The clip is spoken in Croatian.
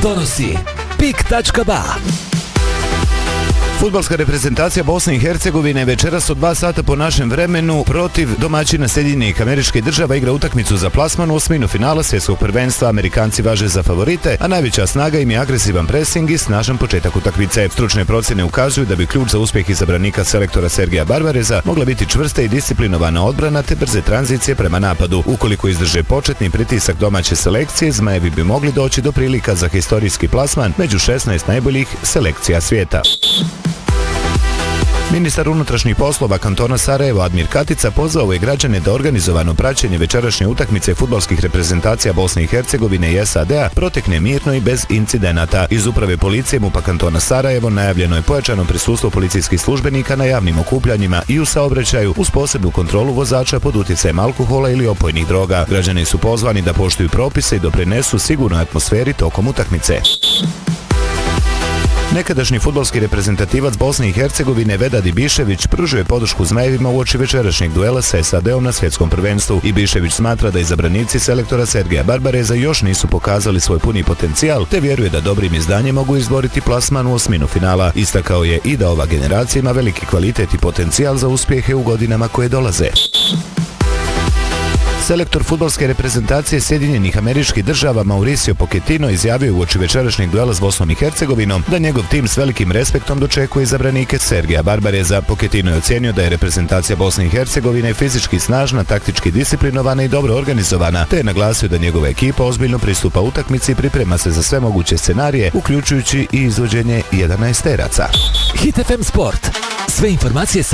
donosi pik.ba. Fudbalska reprezentacija Bosne i Hercegovine večeras od 2 sata po našem vremenu protiv domaćina Sjedinjenih Američkih Država igra utakmicu za plasman u osminu finala svjetskog prvenstva. Amerikanci važe za favorite, a najveća snaga im je agresivan presing i snažan početak utakmice. Stručne procjene ukazuju da bi ključ za uspjeh izabranika selektora Sergeja Barbareza mogla biti čvrsta i disciplinovana odbrana te brze tranzicije prema napadu. Ukoliko izdrže početni pritisak domaće selekcije, Zmajevi bi mogli doći do prilika za historijski plasman među 16 najboljih selekcija svijeta. Ministar unutrašnjih poslova kantona Sarajevo Admir Katica pozvao je građane da organizovano praćenje večerašnje utakmice fudbalskih reprezentacija Bosne i Hercegovine i SAD-a protekne mirno i bez incidenata. Iz uprave policije MUP-a kantona Sarajevo najavljeno je pojačano prisustvo policijskih službenika na javnim okupljanjima i u saobraćaju uz posebnu kontrolu vozača pod utjecajem alkohola ili opojnih droga. Građani su pozvani da poštuju propise i doprinesu sigurnoj atmosferi tokom utakmice. Nekadašnji fudbalski reprezentativac Bosne i Hercegovine Vedad Ibišević pružuje podršku Zmajevima uoči večerašnjeg duela sa SAD-om na svjetskom prvenstvu. Ibišević smatra da izabranici selektora Sergeja Barbareza još nisu pokazali svoj puni potencijal, te vjeruje da dobrim izdanjem mogu izboriti plasman u osminu finala. Istakao je i da ova generacija ima veliki kvalitet i potencijal za uspjehe u godinama koje dolaze. Selektor fudbalske reprezentacije Sjedinjenih Američkih Država Mauricio Pochettino izjavio uoči večerašnjeg duela s Bosnom i Hercegovinom da njegov tim s velikim respektom dočekuje izabranike Sergeja Barbareza. Pochettino je ocijenio da je reprezentacija Bosne i Hercegovine fizički snažna, taktički disciplinovana i dobro organizovana, te je naglasio da njegova ekipa ozbiljno pristupa utakmici i priprema se za sve moguće scenarije, uključujući i izvođenje 11 teraca. Hit FM Sport. Sve informacije sa